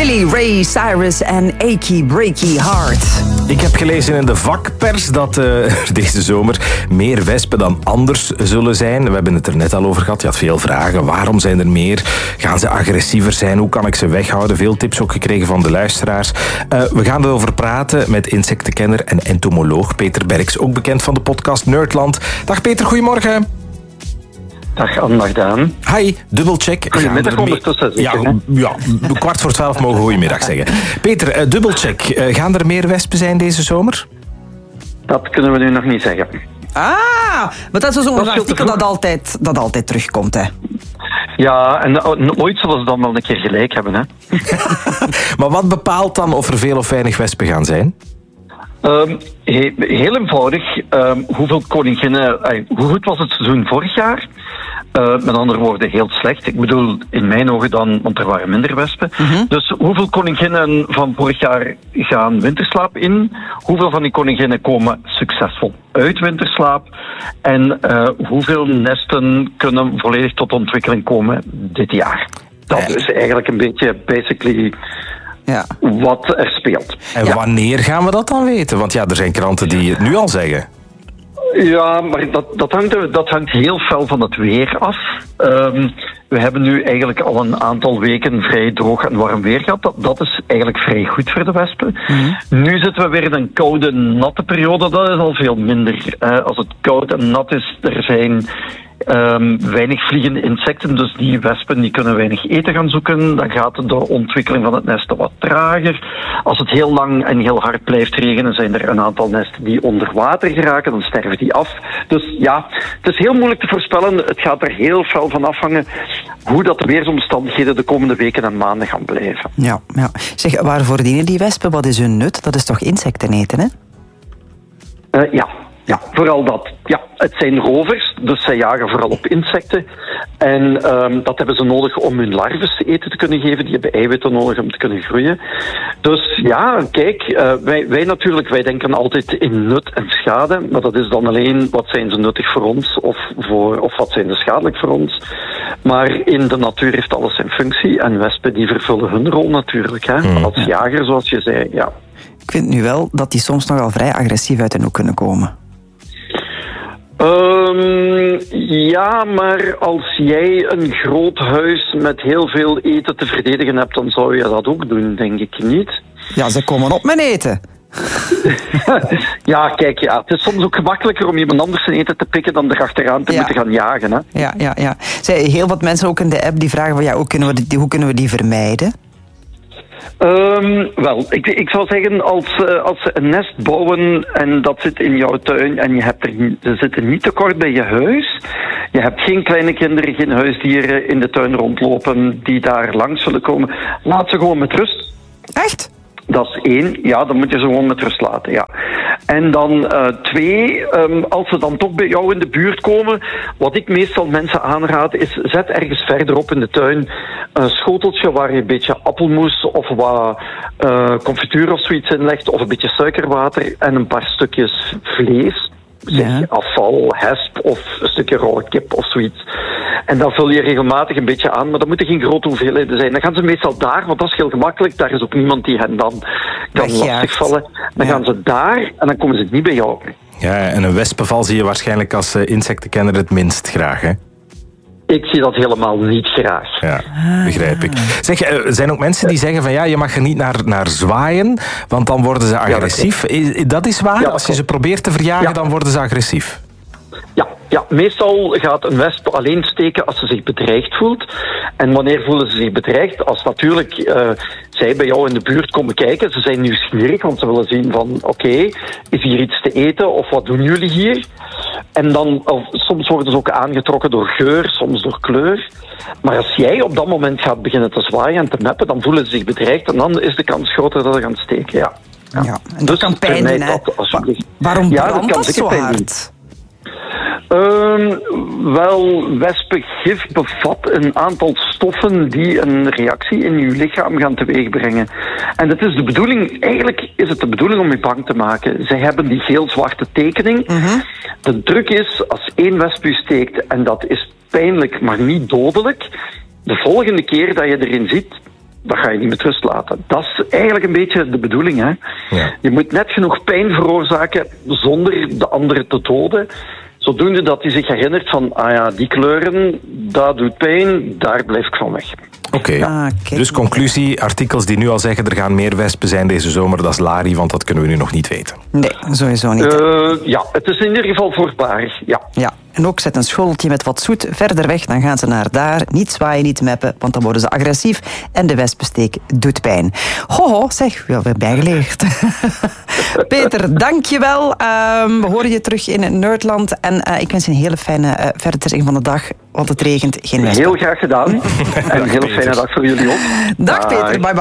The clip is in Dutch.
Billy Ray Cyrus en Achy Breaky Heart. Ik heb gelezen in de vakpers dat deze zomer meer wespen dan anders zullen zijn. We hebben het er net al over gehad. Je had veel vragen. Waarom zijn er meer? Gaan ze agressiever zijn? Hoe kan ik ze weghouden? Veel tips ook gekregen van de luisteraars. We gaan erover praten met insectenkenner en entomoloog Peter Berks. Ook bekend van de podcast Nerdland. Dag Peter, goedemorgen. Dag Anne, dag Daan. Hi, dubbelcheck. Goedemiddag ondertussen. Ja, 11:15 mogen we goedemiddag zeggen. Peter, dubbelcheck. Gaan er meer wespen zijn deze zomer? Dat kunnen we nu nog niet zeggen. Maar dat is zo'n artikel dat altijd terugkomt, hè? Ja, en ooit zullen ze dan wel een keer gelijk hebben, hè? Maar wat bepaalt dan of er veel of weinig wespen gaan zijn? Heel eenvoudig. Hoeveel koninginnen... hoe goed was het seizoen vorig jaar? Met andere woorden, heel slecht. Ik bedoel, in mijn ogen dan, want er waren minder wespen. Mm-hmm. Dus hoeveel koninginnen van vorig jaar gaan winterslaap in? Hoeveel van die koninginnen komen succesvol uit winterslaap? En hoeveel nesten kunnen volledig tot ontwikkeling komen dit jaar? Dat is eigenlijk een beetje basically... Ja. Wat er speelt. En wanneer gaan we dat dan weten? Want ja, er zijn kranten die het nu al zeggen. Ja, maar dat hangt heel fel van het weer af. We hebben nu eigenlijk al een aantal weken vrij droog en warm weer gehad. Dat is eigenlijk vrij goed voor de wespen. Mm-hmm. Nu zitten we weer in een koude, natte periode. Dat is al veel minder. Als het koud en nat is, er zijn... weinig vliegende insecten, dus die wespen die kunnen weinig eten gaan zoeken. Dan gaat de ontwikkeling van het nest wat trager. Als het heel lang en heel hard blijft regenen, zijn er een aantal nesten die onder water geraken, dan sterven die af. Dus ja, het is heel moeilijk te voorspellen. Het gaat er heel fel van afhangen hoe dat de weersomstandigheden de komende weken en maanden gaan blijven. Ja. Zeg, waarvoor dienen die wespen? Wat is hun nut? Dat is toch insecten eten, hè? Ja, vooral dat. Ja, het zijn rovers, dus zij jagen vooral op insecten. En dat hebben ze nodig om hun larven te eten te kunnen geven. Die hebben eiwitten nodig om te kunnen groeien. Dus ja, kijk, wij denken altijd in nut en schade. Maar dat is dan alleen wat zijn ze nuttig voor ons of wat zijn ze schadelijk voor ons. Maar in de natuur heeft alles zijn functie. En wespen die vervullen hun rol natuurlijk. Hè? Als jager, zoals je zei, ja. Ik vind nu wel dat die soms nogal vrij agressief uit hun hoek kunnen komen. Ja, maar als jij een groot huis met heel veel eten te verdedigen hebt, dan zou je dat ook doen, denk ik niet. Ja, ze komen op met eten. Ja, kijk, het is soms ook gemakkelijker om iemand anders zijn eten te pikken dan erachteraan te moeten gaan jagen. Hè? Ja. Heel wat mensen ook in de app die vragen van, hoe kunnen we die vermijden? Wel, ik zou zeggen, als ze een nest bouwen en dat zit in jouw tuin en ze zitten niet te kort bij je huis, je hebt geen kleine kinderen, geen huisdieren in de tuin rondlopen die daar langs zullen komen, laat ze gewoon met rust. Echt? Dat is 1, ja, dan moet je ze gewoon met rust laten, ja. En dan 2, als ze dan toch bij jou in de buurt komen, wat ik meestal mensen aanraad is, zet ergens verderop in de tuin een schoteltje waar je een beetje appelmoes of wat confituur of zoiets in legt, of een beetje suikerwater en een paar stukjes vlees. Zeg afval, hesp of een stukje rauwe kip of zoiets. En dan vul je regelmatig een beetje aan, maar dat moeten geen grote hoeveelheden zijn. Dan gaan ze meestal daar, want dat is heel gemakkelijk. Daar is ook niemand die hen dan kan lastigvallen. Dan gaan ze daar en dan komen ze niet bij jou. Ja, en een wespenval zie je waarschijnlijk als insectenkenner het minst graag, hè? Ik zie dat helemaal niet graag. Ja, begrijp ik. Zeg, er zijn ook mensen die zeggen van je mag er niet naar zwaaien, want dan worden ze agressief. Dat is waar? Als je ze probeert te verjagen, dan worden ze agressief. Ja, meestal gaat een wesp alleen steken als ze zich bedreigd voelt. En wanneer voelen ze zich bedreigd? Als natuurlijk zij bij jou in de buurt komen kijken. Ze zijn nieuwsgierig, want ze willen zien van oké, is hier iets te eten of wat doen jullie hier? En dan, soms worden ze ook aangetrokken door geur, soms door kleur. Maar als jij op dat moment gaat beginnen te zwaaien en te meppen, dan voelen ze zich bedreigd en dan is de kans groter dat ze gaan steken, ja. En dat kan pijn doen, hè? Waarom brandt dat zo hard? Wel, wespengif bevat een aantal stoffen die een reactie in je lichaam gaan teweegbrengen. En dat is de bedoeling, eigenlijk is het de bedoeling om je bang te maken. Zij hebben die geel-zwarte tekening. Mm-hmm. De truc is, als 1 wesp u steekt, en dat is pijnlijk, maar niet dodelijk, de volgende keer dat je erin ziet, dat ga je niet met rust laten. Dat is eigenlijk een beetje de bedoeling. Hè? Ja. Je moet net genoeg pijn veroorzaken zonder de andere te doden. Zodoende dat hij zich herinnert van, die kleuren, dat doet pijn, daar blijf ik van weg. Oké, dus conclusie, artikels die nu al zeggen er gaan meer wespen zijn deze zomer, dat is Lari, want dat kunnen we nu nog niet weten. Nee, sowieso niet. Ja, het is in ieder geval voorbarig, ja. Ja, en ook zet een schoteltje met wat zoet verder weg, dan gaan ze naar daar. Niet zwaaien, niet meppen, want dan worden ze agressief en de wespensteek doet pijn. Hoho, zeg, we hebben bijgeleerd. Peter, dank je wel. We horen je terug in Nerdland en ik wens je een hele fijne verdeling van de dag, want het regent, geen wespen. Heel graag gedaan en een hele fijne dag voor jullie ook. Dag Peter, bye bye.